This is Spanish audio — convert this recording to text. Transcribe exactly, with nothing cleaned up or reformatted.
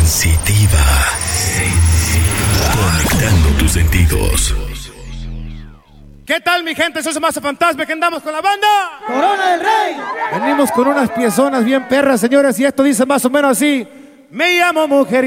Sensitiva. Sensitiva. Conectando tus sentidos. ¿Qué tal, mi gente? Eso es Mazo Fantasma, que andamos con la banda Corona del Rey. Venimos con unas piezonas bien perras, señores, y esto dice más o menos así: me llamo mujer.